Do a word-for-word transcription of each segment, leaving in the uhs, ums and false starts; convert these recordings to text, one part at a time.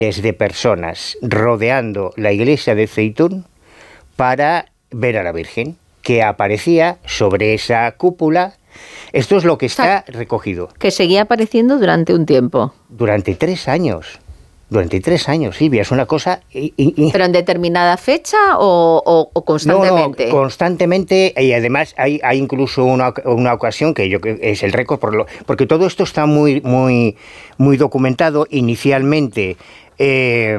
de personas rodeando la iglesia de Zeitún para ver a la Virgen, que aparecía sobre esa cúpula. Esto es lo que está recogido. Que seguía apareciendo durante un tiempo. Durante tres años. Durante tres años, Silvia, es una cosa... Y, y, ¿Pero en determinada fecha o, o, o constantemente? No, no, constantemente, y además hay, hay incluso una, una ocasión que yo es el récord, por lo, porque todo esto está muy, muy, muy documentado. Inicialmente, eh,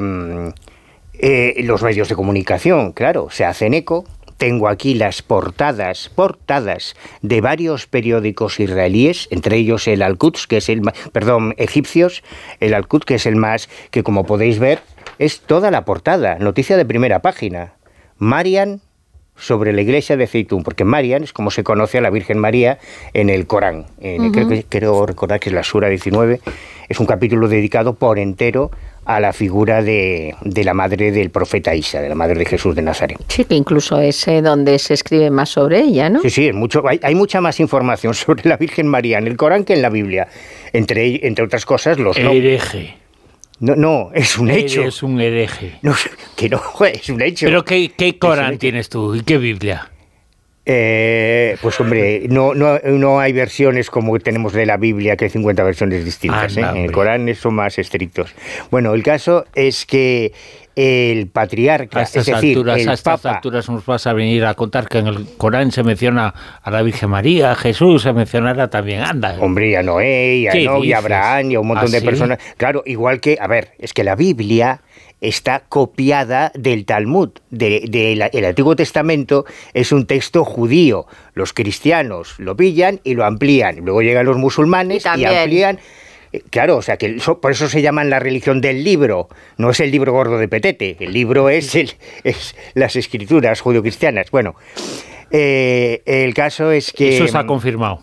eh, los medios de comunicación, claro, se hacen eco. Tengo aquí las portadas, portadas de varios periódicos israelíes, entre ellos el Al-Quds, que es el, perdón, egipcios, el Al-Quds, que es el más, que como podéis ver, es toda la portada, noticia de primera página. Marian sobre la iglesia de Zeitún, porque Marian es como se conoce a la Virgen María en el Corán. En, uh-huh. creo, que, creo recordar que es la Sura diecinueve, es un capítulo dedicado por entero a la figura de, de la madre del profeta Isa, de la madre de Jesús de Nazaret. Sí, que incluso es eh, donde se escribe más sobre ella, ¿no? Sí, sí, es mucho, hay, hay mucha más información sobre la Virgen María en el Corán que en la Biblia. Entre, entre otras cosas, los... Hereje. No, no, es un hecho. Es un hereje. No, que no, es un hecho. ¿Pero qué, qué Corán tienes tú y qué Biblia? Eh, pues hombre, no, no, no hay versiones como tenemos de la Biblia, que hay cincuenta versiones distintas. Anda, ¿eh? En el Corán son más estrictos. Bueno, el caso es que el patriarca, a estas es decir, alturas, el a estas Papa, alturas nos vas a venir a contar que en el Corán se menciona a la Virgen María, a Jesús se mencionará también, anda. Hombre, y a Noé, y a Enoch, y a Abraham, y a un montón ¿Ah, de sí? personas. Claro, igual que, a ver, es que la Biblia está copiada del Talmud, del de, de el Antiguo Testamento. Es un texto judío. Los cristianos lo pillan y lo amplían. Luego llegan los musulmanes y, y amplían. Claro, o sea, que por eso se llaman la religión del libro. No es el libro gordo de Petete. El libro es, el, es las escrituras judio-cristianas. Bueno, eh, el caso es que... Eso está confirmado.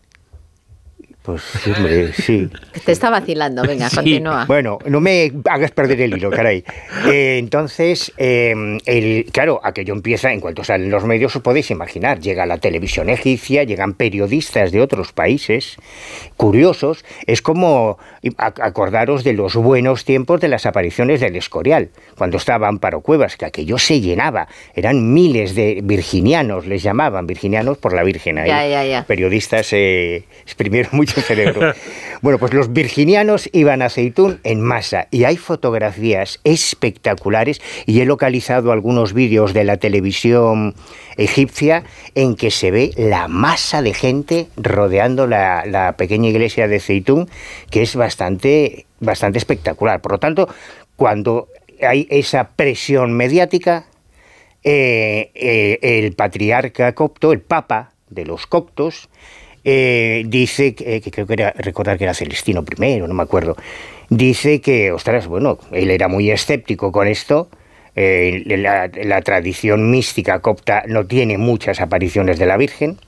Pues sí, hombre, sí. Te está vacilando, venga, sí. Continúa. Bueno, no me hagas perder el hilo, caray. Eh, entonces, eh, el, claro, aquello empieza, en cuanto salen los medios, os podéis imaginar, llega la televisión egipcia, llegan periodistas de otros países, curiosos, es como acordaros de los buenos tiempos de las apariciones del Escorial, cuando estaba Amparo Cuevas, que aquello se llenaba, eran miles de virginianos, les llamaban, virginianos por la Virgen, ahí, ya, ya, ya. Periodistas eh, exprimieron mucho cerebro. Bueno, pues los virginianos iban a Zeitún en masa y hay fotografías espectaculares y he localizado algunos vídeos de la televisión egipcia en que se ve la masa de gente rodeando la, la pequeña iglesia de Zeitún, que es bastante, bastante espectacular. Por lo tanto, cuando hay esa presión mediática, eh, eh, el patriarca copto, el papa de los coptos, Eh, dice, que, que creo que era, recordar que era Celestino primero, no me acuerdo, dice que, ostras, bueno, él era muy escéptico con esto, eh, la, la tradición mística copta no tiene muchas apariciones de la Virgen,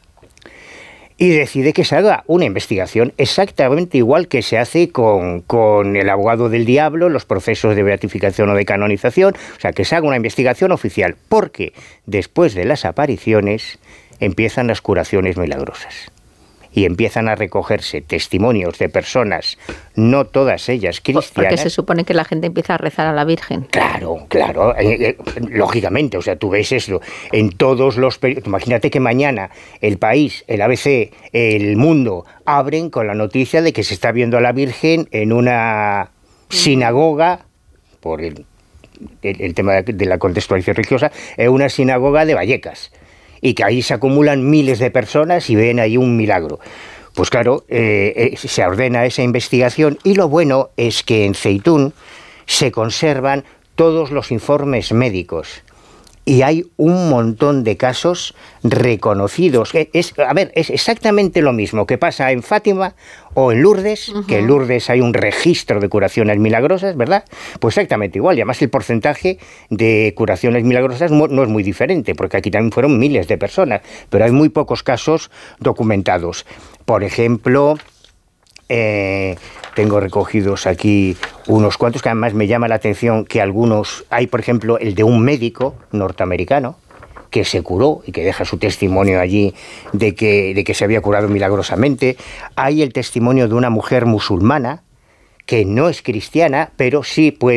y decide que se haga una investigación exactamente igual que se hace con, con el abogado del diablo, los procesos de beatificación o de canonización, o sea, que se haga una investigación oficial, porque después de las apariciones empiezan las curaciones milagrosas y empiezan a recogerse testimonios de personas, no todas ellas cristianas. Porque se supone que la gente empieza a rezar a la Virgen. Claro, claro, eh, eh, lógicamente, o sea, tú ves eso en todos los periódicos. Imagínate que mañana El País, el A B C, El Mundo abren con la noticia de que se está viendo a la Virgen en una sinagoga, por el, el, el tema de la contextualización religiosa, en una sinagoga de Vallecas, y que ahí se acumulan miles de personas y ven ahí un milagro. Pues claro, eh, eh, se ordena esa investigación y lo bueno es que en Zeitún se conservan todos los informes médicos y hay un montón de casos reconocidos. Es, a ver, es exactamente lo mismo que pasa en Fátima o en Lourdes, uh-huh. que en Lourdes hay un registro de curaciones milagrosas, ¿verdad? Pues exactamente igual, y además el porcentaje de curaciones milagrosas no es muy diferente, porque aquí también fueron miles de personas, pero hay muy pocos casos documentados. Por ejemplo, eh, tengo recogidos aquí unos cuantos que además me llama la atención que algunos, hay por ejemplo el de un médico norteamericano que se curó y que deja su testimonio allí de que, de que se había curado milagrosamente. Hay el testimonio de una mujer musulmana que no es cristiana, pero sí puede